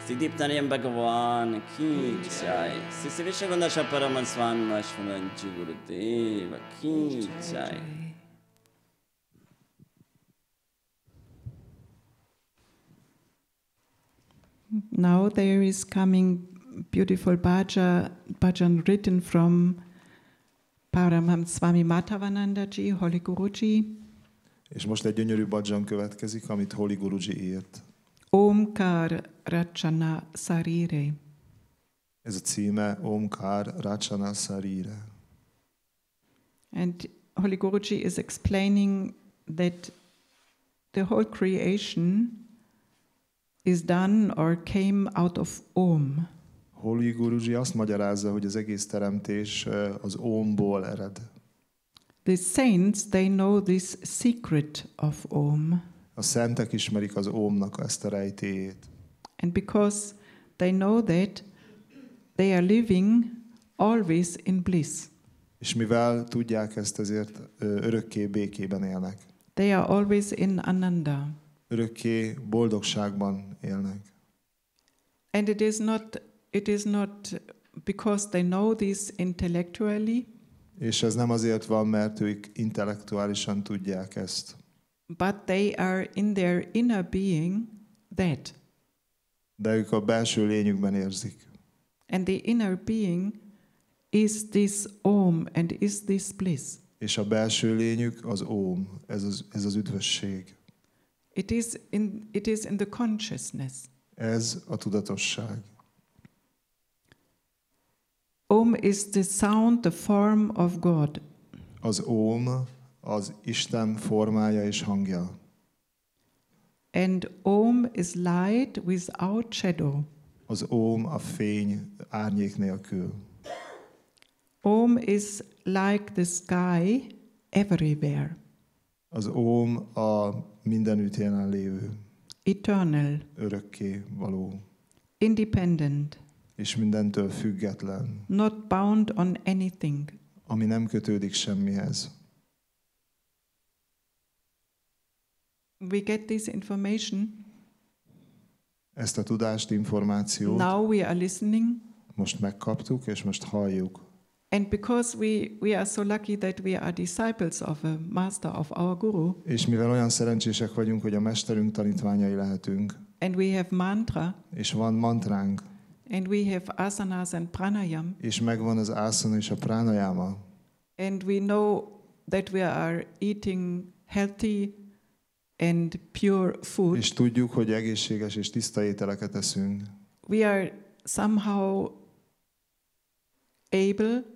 Siddhiptanayam Bhagavan Ki Jai. Sri Vishwagandha Paraman Swami Vashvananchi Gurudeva Ki Jai. Now there is coming beautiful bhajan written from Paramham Swami Madhavanandaji, Holy Guruji. És most egy gyönyörű bhajan következik, amit Holy Guruji írt. Omkar Rachana Sarire. Ez a címe Omkar Rachana Sarire. And Holy Guruji is explaining that the whole creation is done or came out of Om. Holy Guruji azt magyarázza, hogy az egész teremtés az Omból ered. The saints, they know this secret of Om. A szentek ismerik az Omnak ezt a rejtélyét. And because they know that, they are living always in bliss. És mivel tudják ezt, ezért örökké békében élnek. They are always in Ananda. Örökké boldogságban élnek. And it is not because they know this intellectually, És ez nem azért van, mert ők intellektuálisan tudják ezt, but they are in their inner being that. de ők a belső lényükben érzik. And the inner being is this Om and is this bliss. És a belső lényük az Om, ez az üdvösség. It is in the consciousness. Ez a tudatosság. Om is the sound, the form of God. Az Om az Isten formája és hangja. And Om is light without shadow. Az Om a fény árnyék nélkül. Om is like the sky everywhere. Az Om a mindenütt jelen lévő, Eternal, örökké való, independent, és mindentől független, not bound on anything. ami nem kötődik semmihez. We get this information. Ezt a tudást, információt Now we are listening. most megkaptuk, és most halljuk. And because we are so lucky that we are disciples of a master, of our guru, És mivel olyan szerencsések vagyunk, hogy a mesterünk tanítványai lehetünk, and we have mantra, és van mantránk, and we have asanas and pranayam, és megvan az asana és a pranayama, and we know that we are eating healthy and pure food, és tudjuk, hogy egészséges és tiszta ételeket eszünk, we are somehow able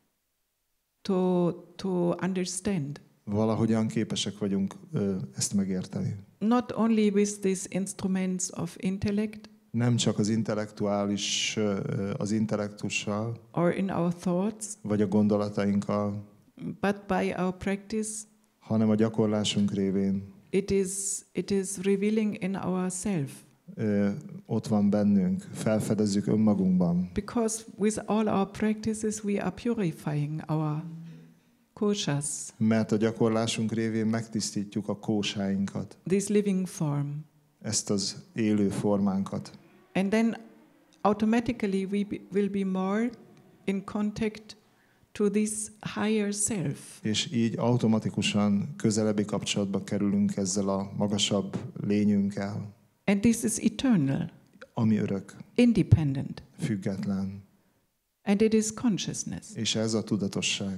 to understand. valahogyan képesek vagyunk ezt megérteni. Not only with these instruments of intellect Nem csak az az intellektussal, or in our thoughts, vagy a gondolatainkkal, but by our practice, hanem a gyakorlásunk révén it is revealing in ourselves. Ott van bennünk, felfedezzük önmagunkban. Because with all our practices we are purifying our koshas, Mert a gyakorlásunk révén megtisztítjuk a kósáinkat, this living form. ezt az élő formánkat. And then automatically will be more in contact to this higher self. És így automatikusan közelebbi kapcsolatba kerülünk ezzel a magasabb lényünkkel, And this is eternal, ami örök, independent. független. And it is consciousness. És ez a tudatosság.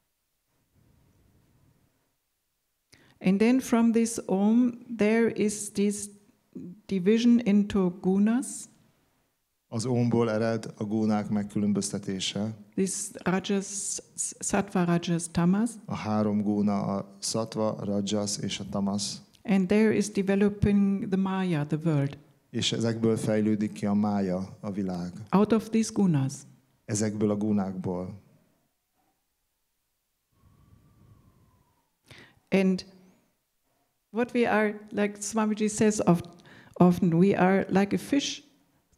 And then from this Om, there is this division into gunas, Az Omból ered a gúnák megkülönböztetése. this rajas, sattva, rajas, tamas, A három gúna, a sattva, rajas és a tamas. and there is developing the maya, the world, És ezekből fejlődik ki a mája, a világ. out of these gunas. Ezekből a gúnákból. And what we are, like Swamiji says often, we are like a fish